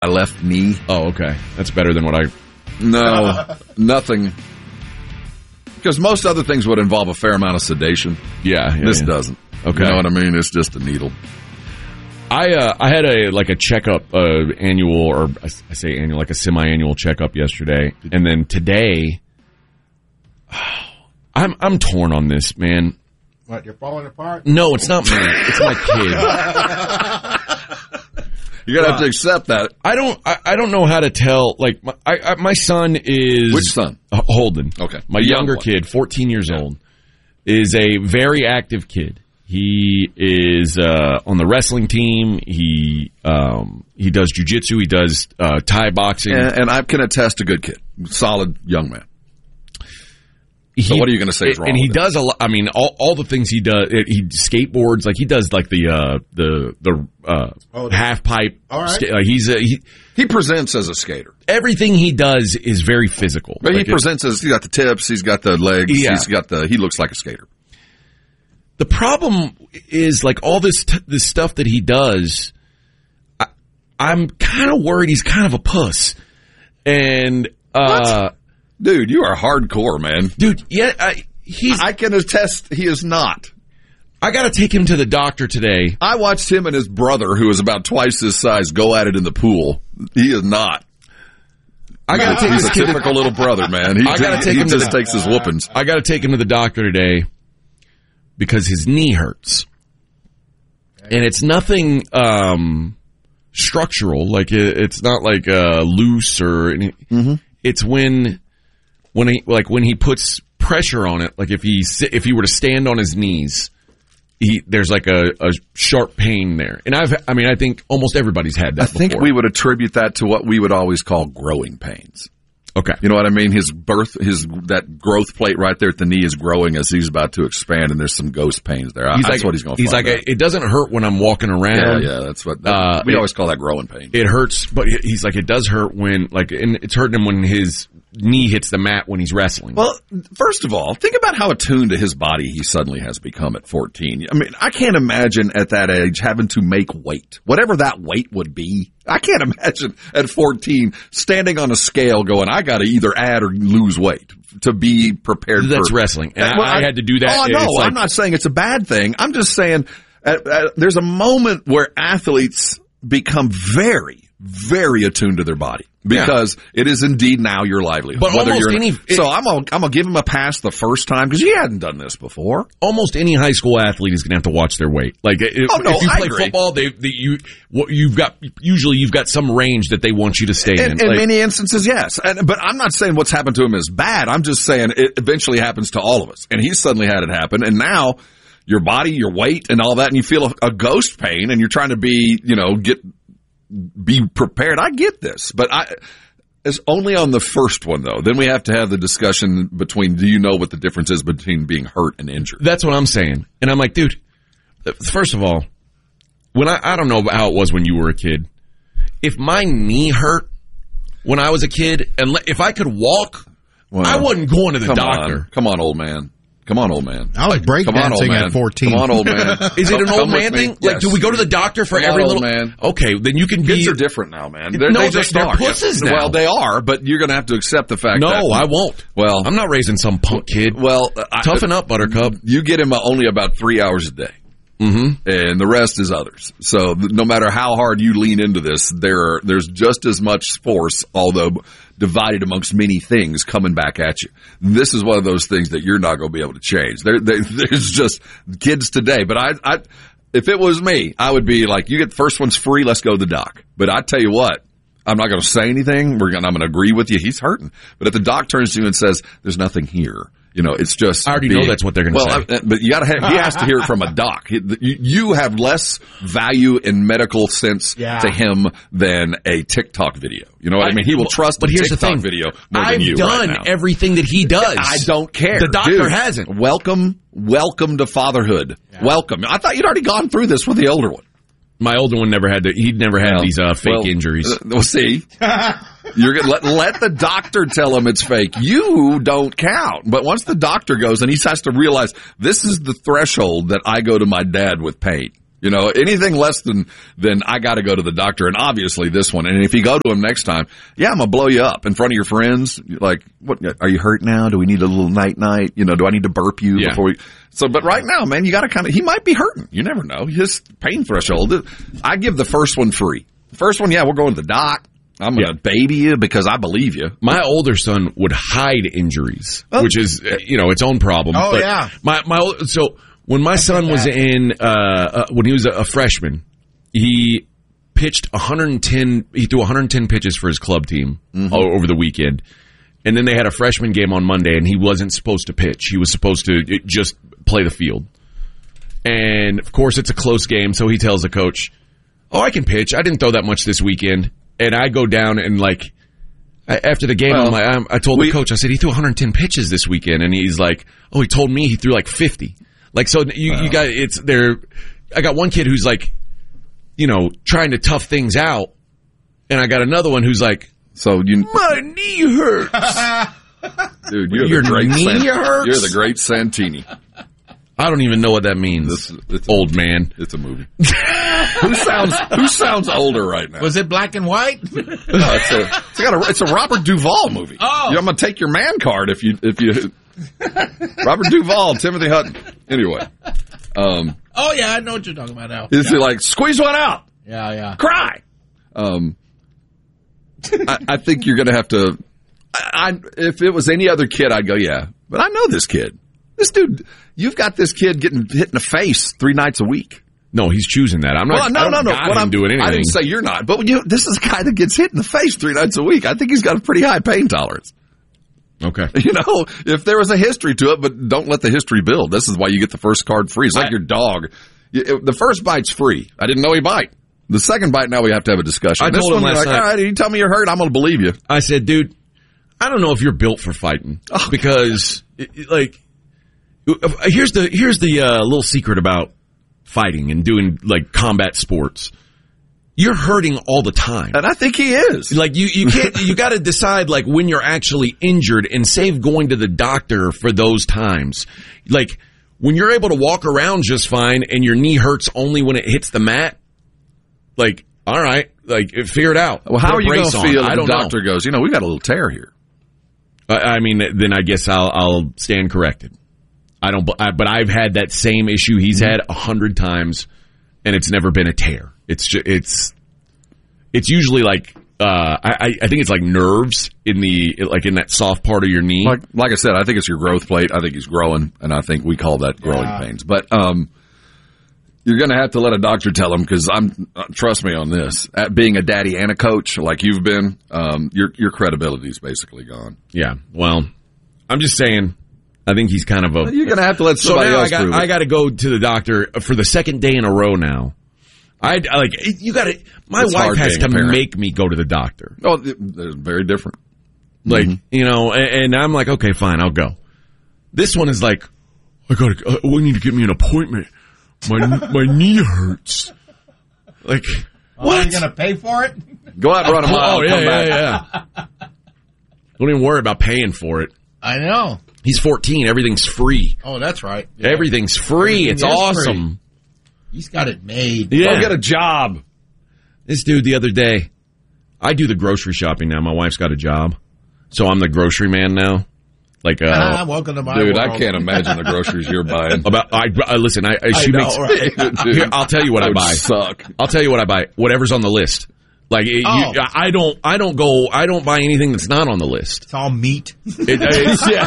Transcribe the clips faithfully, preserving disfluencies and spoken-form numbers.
my left knee. Oh, okay. That's better than what I... No, nothing. Because most other things would involve a fair amount of sedation. Yeah. yeah this yeah. doesn't. Okay. You know what I mean? It's just a needle. I uh, I had a like a checkup, uh, annual, or I say annual, like a semi-annual checkup yesterday, and then today, oh, I'm I'm torn on this, man. What, you're falling apart? No, it's not me. It's my kid. You're gonna have to accept that. I don't. I, I don't know how to tell. Like my I, I, my son is which son? Uh, Holden. Okay, my the younger young kid, fourteen years yeah. old, is a very active kid. He is uh, on the wrestling team. He um, he does jiu-jitsu. He does uh, Thai boxing. And, and I can attest to good kid, solid young man. So he, what are you going to say is wrong? And he with does a lot. I mean, all all the things he does. It, he skateboards, like he does, like the uh, the the uh, oh, half pipe. All right. Ska- like he's a, he. He presents as a skater. Everything he does is very physical. But like he presents as he's got the tips. He's got the legs. Yeah. He's got the. He looks like a skater. The problem is, like, all this t- this stuff that he does, I, I'm kind of worried he's kind of a puss. And, uh... What? Dude, you are hardcore, man. Dude, yeah, I, he's... I can attest he is not. I gotta take him to the doctor today. I watched him and his brother, who is about twice his size, go at it in the pool. He is not. I gotta take He's this a kid typical to, little brother, man. He, I gotta he, take he him just to the, takes his whoopings. I gotta take him to the doctor today because his knee hurts. And it's nothing um, structural. Like, it, it's not like uh, loose or anything. Mm-hmm. It's when when he like when he puts pressure on it. Like if he if he were to stand on his knees, he there's like a, a sharp pain there. And I've I mean I think almost everybody's had that. I think before. we would attribute that to what we would always call growing pains. Okay. You know what I mean? His birth, his that growth plate right there at the knee is growing as he's about to expand, and there's some ghost pains there. He's that's like, what he's going to He's find like, out. it doesn't hurt when I'm walking Yeah, around. yeah, that's what that, Uh, we it- always call that growing pain. It hurts, but he's like, it does hurt when, like, and it's hurting him when his knee hits the mat when he's wrestling. Well, first of all, think about how attuned to his body he suddenly has become at fourteen. I mean, I can't imagine at that age having to make weight, whatever that weight would be. I can't imagine at fourteen standing on a scale going, I got to either add or lose weight to be prepared That's for wrestling. And Well, I, I had to do that. Oh, no, It's like- I'm not saying it's a bad thing. I'm just saying uh, uh, there's a moment where athletes become very, very attuned to their body. Because yeah. it is indeed now your livelihood. But Whether almost you're, any, it, so I'm gonna I'm gonna give him a pass the first time because he hadn't done this before. Almost any high school athlete is going to have to watch their weight. Like if, oh, no, if you I play agree. football, they, they you what you've got usually you've got some range that they want you to stay in. in. In like, many instances, yes. And, but I'm not saying what's happened to him is bad. I'm just saying it eventually happens to all of us. And he's suddenly had it happen, and now your body, your weight, and all that, and you feel a, a ghost pain, and you're trying to be, you know, get be prepared. I get this, but I. It's only on the first one, though. Then we have to have the discussion between, do you know what the difference is between being hurt and injured? That's what I'm saying. And I'm like, dude, first of all, when I, I don't know how it was when you were a kid. If my knee hurt when I was a kid, and if I could walk, well, I wasn't going to the come doctor. On. Come on, old man. Come on, old man. I was breakdancing at fourteen. Come on, old man. Is it an Come old man thing? Yes. Like, do we go to the doctor for Come every on, little man? Okay, then you can be. Kids are different now, man. They're, no, they they're, just they're are. pusses yeah. now. Well, they are, but you're going to have to accept the fact no, that. No, I won't. Well, I'm not raising some punk kid. Well, toughen I, up, Buttercup. You get him only about three hours a day. Mm-hmm. And the rest is others. So no matter how hard you lean into this, there are, there's just as much force, although divided amongst many things, coming back at you. This is one of those things that you're not going to be able to change. There, there, there's just kids today. But I, I, if it was me, I would be like, you get the first one's free, let's go to the doc. But I tell you what, I'm not going to say anything. We're going, I'm going to agree with you. He's hurting. But if the doc turns to you and says, there's nothing here. You know, it's just. I already being, know that's what they're going to well, say. I, but you got to have. He has to hear it from a doc. He, you, you have less value in medical sense yeah. to him than a TikTok video. You know what I, I mean? He will trust but a here's TikTok the thing. video more I've than you done right now. everything that he does. I don't care. The doctor Dude, hasn't. Welcome, welcome to fatherhood. Yeah. Welcome. I thought you'd already gone through this with the older one. My older one never had to. He'd never had well, these uh, fake well, injuries. Uh, well, see, you're gonna let let the doctor tell him it's fake. You don't count. But once the doctor goes, and he has to realize this is the threshold that I go to my dad with pain. You know, anything less than, than I got to go to the doctor, and obviously this one. And if you go to him next time, yeah, I'm going to blow you up in front of your friends. Like, what, are you hurt now? Do we need a little night-night? You know, do I need to burp you yeah. before we... So, but right now, man, you got to kind of... He might be hurting. You never know. His pain threshold... I give the first one free. The first one, yeah, we're going to the doc. I'm going to yeah. baby you because I believe you. My older son would hide injuries, oh. which is, you know, its own problem. Oh, but yeah. My, my, so... When my son was in, uh, uh, when he was a, a freshman, he pitched one hundred ten, he threw one hundred ten pitches for his club team mm-hmm. all, over the weekend. And then they had a freshman game on Monday, and he wasn't supposed to pitch. He was supposed to just play the field. And, of course, it's a close game, so he tells the coach, oh, I can pitch. I didn't throw that much this weekend. And I go down and, like, after the game, well, I'm like, I told we, the coach, I said, he threw one hundred ten pitches this weekend. And he's like, oh, he told me he threw like fifty. Like, so you, wow. you got, it's there. I got one kid who's like, you know, trying to tough things out. And I got another one who's like, so you, my knee hurts. Dude, you're Your the great knee Sant- hurts? You're the great Santini. I don't even know what that means. This, it's old a, man. It's a movie. who sounds, who sounds older right now? Was it black and white? no, it's a, it's got a, it's a Robert Duvall movie. Oh. I'm going to take your man card if you, if you, Robert Duvall, Timothy Hutton. Anyway. Um, oh, yeah, I know what you're talking about now. Is yeah. it like, squeeze one out? Yeah, yeah. Cry! Um, I, I think you're going to have to, I, I, if it was any other kid, I'd go, yeah. But I know this kid. This dude, you've got this kid getting hit in the face three nights a week. No, he's choosing that. I'm not. Well, no, I don't no, no. got What him I'm doing anything. I didn't say you're not, but you, this is a guy that gets hit in the face three nights a week. I think he's got a pretty high pain tolerance. Okay. You know, if there was a history to it, but don't let the history build. This is why you get the first card free. It's like I, your dog. You, it, the first bite's free. I didn't know he bite. The second bite, now we have to have a discussion. I this told one, him last like, night. all right, you tell me you're hurt, I'm going to believe you. I said, dude, I don't know if you're built for fighting oh. because, it, it, like, here's the here's the uh, little secret about fighting and doing like combat sports. You're hurting all the time. And I think he is. Like, you, you can't, you gotta decide, like, when you're actually injured and save going to the doctor for those times. Like, when you're able to walk around just fine and your knee hurts only when it hits the mat, like, all right, like, figure it out. Well, how are you going to feel if the doctor know. goes, you know, we got a little tear here? I, I mean, then I guess I'll, I'll stand corrected. I don't, I, but I've had that same issue he's had a hundred times, and it's never been a tear. It's just, it's, it's usually like, uh, I, I think it's like nerves in the, like in that soft part of your knee. Like, like I said, I think it's your growth plate. I think he's growing, and I think we call that growing yeah. pains. But, um, you're going to have to let a doctor tell him, because I'm, uh, trust me on this, at being a daddy and a coach like you've been, um, your, your credibility is basically gone. Yeah. Well, I'm just saying, I think he's kind of a, you're going to have to let somebody so now else I got, prove it. I got to go to the doctor for the second day in a row now. I like you got to. My it's wife has to make me go to the doctor. Oh, they're very different. Like mm-hmm. you know, and, and I'm like, okay, fine, I'll go. This one is like, I got to. Uh, we need to get me an appointment. My my knee hurts. Like, oh, what? Are you gonna pay for it? Go out and run a mile. Oh yeah, come yeah, back. yeah. Don't even worry about paying for it. I know. He's fourteen. Everything's free. Oh, that's right. Yeah. Everything's free. Everything it's awesome. Free. He's got it made. Yeah. Go get a job. This dude the other day, I do the grocery shopping now. My wife's got a job, so I'm the grocery man now. Like, uh, ah, welcome to my dude, world. I can't imagine the groceries you're buying. About, I, I listen. I, I she I know, makes. right? Here, I'll tell you what I buy. Suck. I'll tell you what I buy. Whatever's on the list. Like, it, oh. you, I don't, I don't go, I don't buy anything that's not on the list. It's all meat. It, it's, yeah,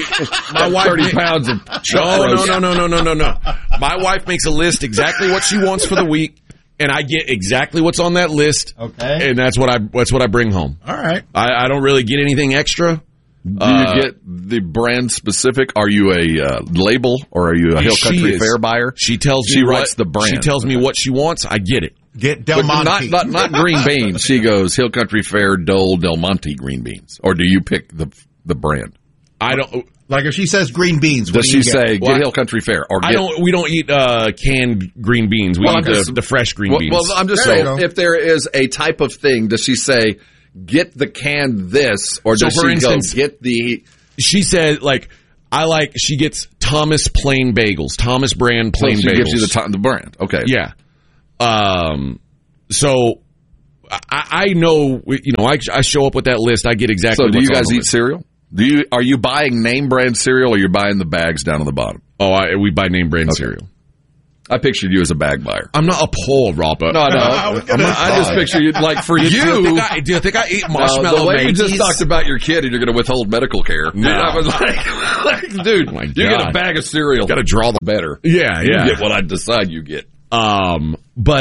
my wife thirty pounds of no, no, no, no, no, no, no, no. My wife makes a list exactly what she wants for the week, and I get exactly what's on that list. Okay, and that's what I, that's what I bring home. All right. I, I don't really get anything extra. Do uh, you get the brand specific? Are you a uh, label or are you a Hill Country is, Fair buyer? She tells she me writes what, the brand. She tells me what she wants. I get it. Get Del Monte. Not, not, not green beans. She goes Hill Country Fair, Dole, Del Monte green beans. Or do you pick the the brand? I don't. Like if she says green beans, what does do she you say get? get well, Hill Country Fair? Or get, I don't. We don't eat uh, canned green beans. We well, eat the, just, the fresh green well, beans. Well, I'm just there saying, if there is a type of thing, does she say get the canned this, or does so for she instance, go get the? She said like. I like, she gets Thomas plain bagels, Thomas brand plain so she bagels. gives you the, the brand. Okay. Yeah. Um, so I, I know, you know, I, I show up with that list. I get exactly. So do what's you on guys the eat list. cereal? Do you are you buying name brand cereal or you're buying the bags down on the bottom? Oh, I, we buy name brand Okay. cereal. I pictured you as a bag buyer. I'm not appalled, Rob. But No, no. I was I'm gonna not, I just say. picture you like for you. do you think I, do you think I eat No, marshmallow the way you just Magees? talked about your kid and you're going to withhold medical care. No. I was like, like dude, Oh my you get a God. bag of cereal. Gotta draw the- better. Yeah, You yeah. get what I decide you get. Um, but